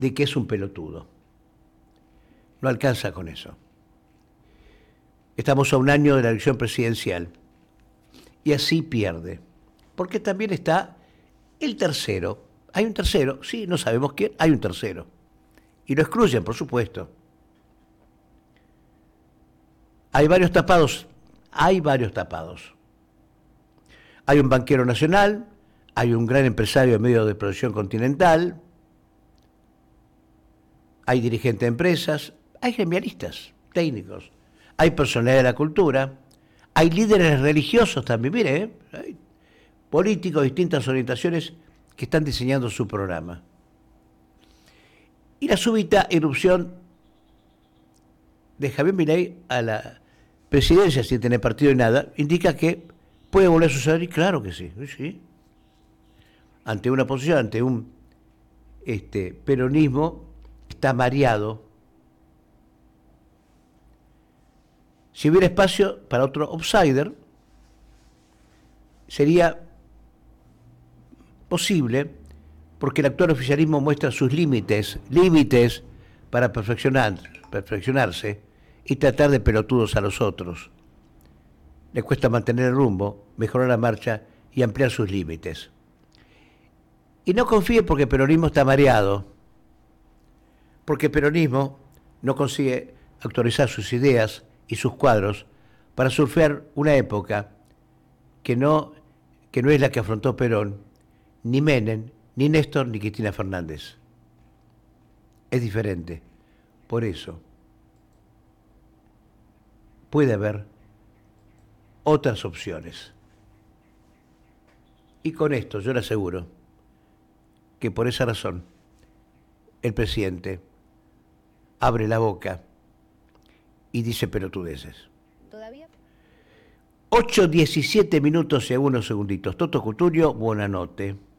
de que es un pelotudo. No alcanza con eso. Estamos a un año de la elección presidencial y así pierde. Porque también está el tercero. Hay un tercero, sí, no sabemos quién, hay un tercero. Y lo excluyen, por supuesto. Hay varios tapados. Hay un banquero nacional, hay un gran empresario de medios de producción continental, hay dirigentes de empresas, hay gremialistas, técnicos, hay personalidad de la cultura, hay líderes religiosos también, mire, hay políticos de distintas orientaciones que están diseñando su programa. Y la súbita irrupción de Javier Milei a la presidencia sin tener partido y nada, indica que puede volver a suceder, y claro que sí, sí. Ante una posición, ante un peronismo está mareado. Si hubiera espacio para otro outsider, sería posible, porque el actual oficialismo muestra sus límites para perfeccionarse y tratar de pelotudos a los otros. Les cuesta mantener el rumbo, mejorar la marcha y ampliar sus límites. Y no confíe porque el peronismo está mareado, porque el peronismo no consigue actualizar sus ideas y sus cuadros para surfear una época que no es la que afrontó Perón, ni Menem, ni Néstor, ni Cristina Fernández. Es diferente. Por eso puede haber otras opciones. Y con esto yo le aseguro que por esa razón el presidente abre la boca y dice pelotudeces. ¿Todavía? 8:17 minutos y algunos segunditos. Toto Cutugno, buonanotte.